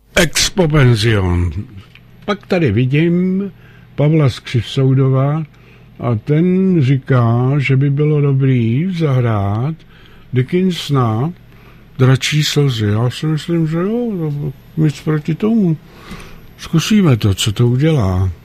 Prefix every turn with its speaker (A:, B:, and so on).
A: Expo penzion. Pak tady vidím Pavla Skřivsoudova a ten říká, že by bylo dobrý zahrát Dickinsona Dračí slzy. Já si myslím, že jo, nic proti tomu. Zkusíme to, co to udělá.